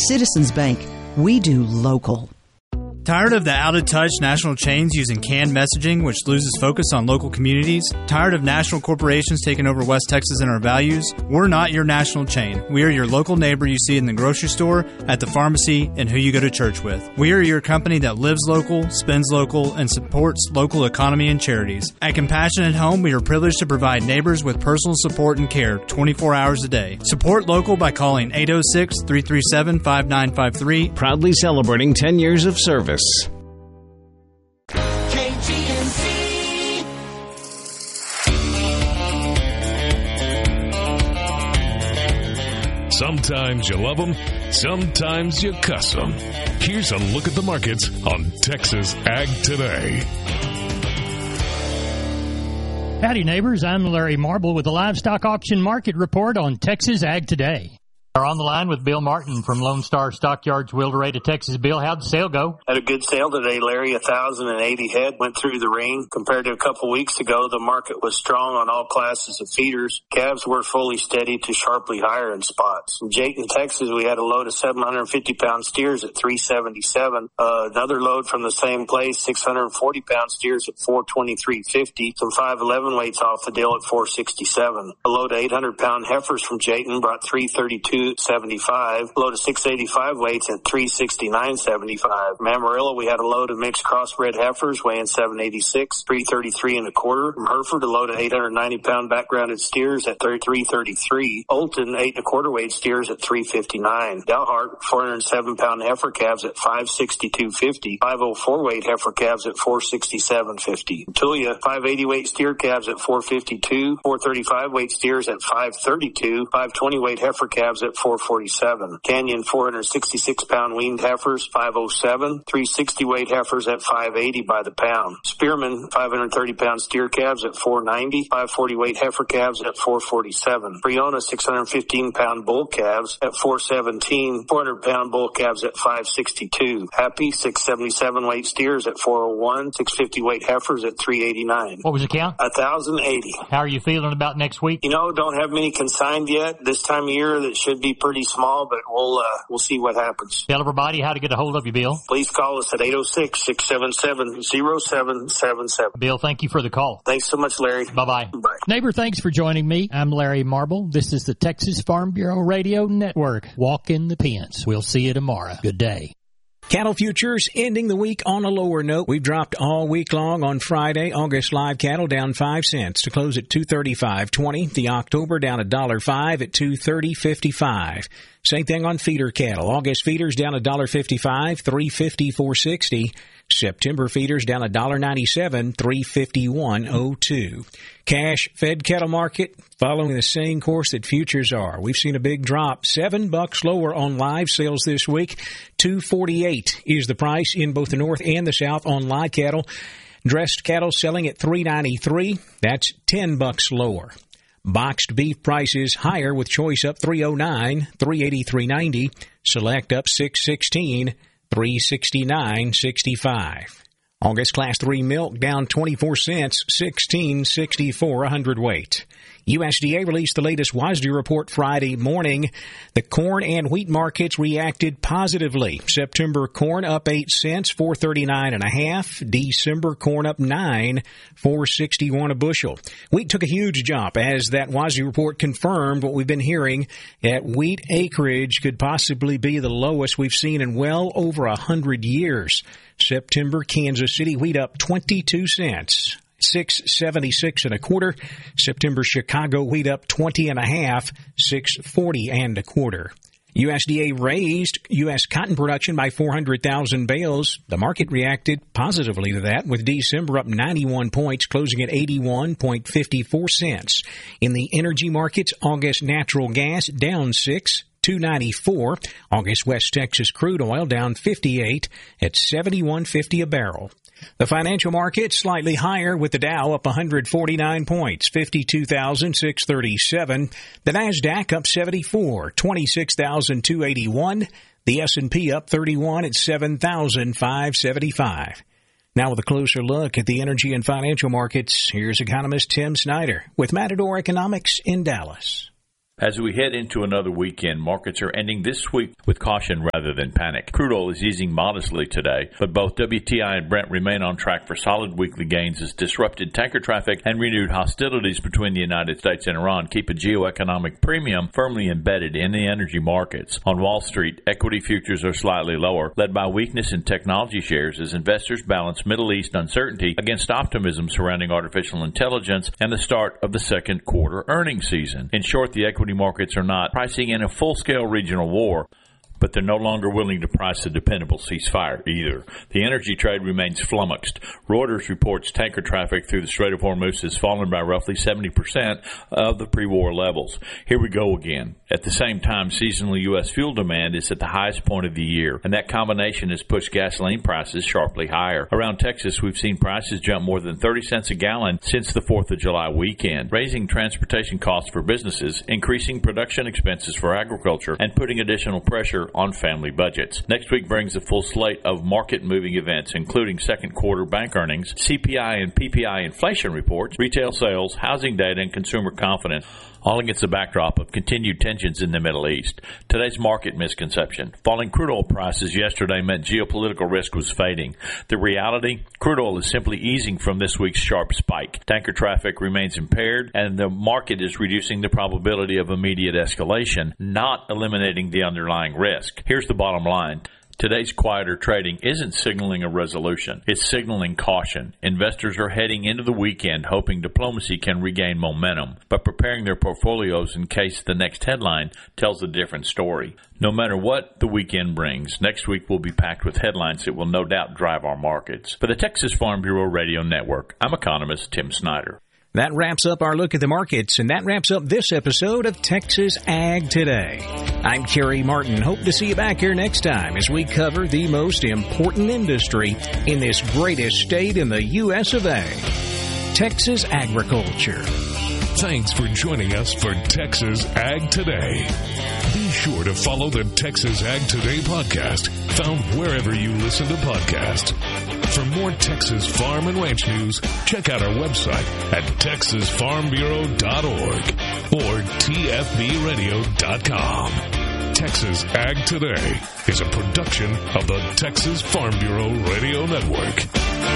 Citizens Bank. We do local. Tired of the out-of-touch national chains using canned messaging, which loses focus on local communities? Tired of national corporations taking over West Texas and our values? We're not your national chain. We are your local neighbor you see in the grocery store, at the pharmacy, and who you go to church with. We are your company that lives local, spends local, and supports local economy and charities. At Compassionate Home, we are privileged to provide neighbors with personal support and care 24 hours a day. Support local by calling 806-337-5953. Proudly celebrating 10 years of service. Sometimes you love them, sometimes you cuss them. Here's a look at the markets on Texas Ag Today. Howdy, neighbors. I'm Larry Marble with the Livestock Auction Market Report on Texas Ag Today. We're on the line with Bill Martin from Lone Star Stockyards, Wildorado, Texas. Bill, how'd the sale go? Had a good sale today, Larry. 1,080 head went through the ring. Compared to a couple weeks ago, the market was strong on all classes of feeders. Calves were fully steady to sharply higher in spots. In Jayton, Texas, we had a load of 750-pound steers at $377. Another load from the same place, 640-pound steers at $423.50. Some 511 weights off the deal at $467. A load of 800-pound heifers from Jayton brought $332.75. Load of 685 weights at $369.75. From Amarillo, we had a load of mixed crossbred heifers weighing 786, $333.25. From Hereford, a load of 890-pound backgrounded steers at $333. Olton, 8.25 weight steers at $359. Dalhart, 407-pound heifer calves at $562.50. 504 weight heifer calves at $467.50. Tulia, 580 weight steer calves at $452. 435 weight steers at $532. 520 weight heifer calves at $447. Canyon, 466-pound weaned heifers, $507. 360 weight heifers at $580 by the pound. Spearman, 530-pound steer calves at $490. 540 weight heifer calves at $447. Briona, 615-pound bull calves at $417. 400-pound bull calves at $562. Happy, 677 weight steers at $401. 650 weight heifers at $389. What was the count? 1,080. How are you feeling about next week? Don't have many consigned yet. This time of year, that should be pretty small, but we'll see what happens. Tell everybody how to get a hold of you, Bill. Please call us at 806-677-0777. Bill, thank you for the call. Thanks so much, Larry. Bye-bye. Bye. Neighbor, thanks for joining me. I'm Larry Marble. This is the Texas Farm Bureau Radio Network. Walk in the pens. We'll see you tomorrow. Good day. Cattle futures ending the week on a lower note. We've dropped all week long on Friday. August live cattle down 5 cents to close at $235.20. The October down $1.05 at $230.55. Same thing on feeder cattle. August feeders down $1.55, $354.60. September feeders down $1.97, $351.02. Cash fed cattle market following the same course that futures are. We've seen a big drop, $7 lower on live sales this week. $248 is the price in both the north and the south on live cattle. Dressed cattle selling at $393. That's $10 lower. Boxed beef prices higher with choice up $309, $383.90. Select up $616, $369.65. August Class 3 milk down 24 cents, $16.64 a hundredweight. USDA released the latest WASDE report Friday morning. The corn and wheat markets reacted positively. September corn up 8 cents, $4.39.5. December corn up 9, $4.61 a bushel. Wheat took a huge jump as that WASDE report confirmed what we've been hearing, that wheat acreage could possibly be the lowest we've seen in well over 100 years. September Kansas City wheat up 22 cents. $6.76 September Chicago wheat up 20.5, $6.40 USDA raised U.S. cotton production by 400,000 bales. The market reacted positively to that, with December up 91 points, closing at 81.54 cents. In the energy markets, August natural gas down 6, $2.94. August West Texas crude oil down 58 at $71.50 a barrel. The financial market slightly higher, with the Dow up 149 points, 52,637. The Nasdaq up 74, 26,281. The S&P up 31 at 7,575. Now with a closer look at the energy and financial markets, here's economist Tim Snyder with Matador Economics in Dallas. As we head into another weekend, markets are ending this week with caution rather than panic. Crude oil is easing modestly today, but both WTI and Brent remain on track for solid weekly gains as disrupted tanker traffic and renewed hostilities between the United States and Iran keep a geoeconomic premium firmly embedded in the energy markets. On Wall Street, equity futures are slightly lower, led by weakness in technology shares as investors balance Middle East uncertainty against optimism surrounding artificial intelligence and the start of the second quarter earnings season. In short, the equity markets are not pricing in a full-scale regional war, but they're no longer willing to price a dependable ceasefire either. The energy trade remains flummoxed. Reuters reports tanker traffic through the Strait of Hormuz has fallen by roughly 70% of the pre-war levels. Here we go again. At the same time, seasonal U.S. fuel demand is at the highest point of the year, and that combination has pushed gasoline prices sharply higher. Around Texas, we've seen prices jump more than 30 cents a gallon since the 4th of July weekend, raising transportation costs for businesses, increasing production expenses for agriculture, and putting additional pressure on family budgets. Next week brings a full slate of market-moving events, including second quarter bank earnings, CPI and PPI inflation reports, retail sales, housing data, and consumer confidence, all against the backdrop of continued tensions in the Middle East. Today's market misconception. Falling crude oil prices yesterday meant geopolitical risk was fading. The reality? Crude oil is simply easing from this week's sharp spike. Tanker traffic remains impaired, and the market is reducing the probability of immediate escalation, not eliminating the underlying risk. Here's the bottom line. Today's quieter trading isn't signaling a resolution. It's signaling caution. Investors are heading into the weekend hoping diplomacy can regain momentum, but preparing their portfolios in case the next headline tells a different story. No matter what the weekend brings, next week will be packed with headlines that will no doubt drive our markets. For the Texas Farm Bureau Radio Network, I'm economist Tim Snyder. That wraps up our look at the markets, and that wraps up this episode of Texas Ag Today. I'm Kerry Martin. Hope to see you back here next time as we cover the most important industry in this greatest state in the U.S. of A., Texas agriculture. Thanks for joining us for Texas Ag Today. Be sure to follow the Texas Ag Today podcast, found wherever you listen to podcasts. For more Texas farm and ranch news, check out our website at texasfarmbureau.org or tfbradio.com. Texas Ag Today is a production of the Texas Farm Bureau Radio Network.